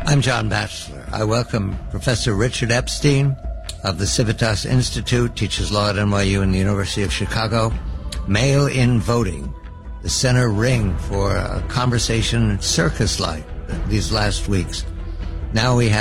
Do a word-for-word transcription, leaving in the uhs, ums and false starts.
I'm John Batchelor. I welcome Professor Richard Epstein of the Civitas Institute, teaches law at N Y U and the University of Chicago. Mail-in voting, the center ring for a conversation circus-like these last weeks. Now we have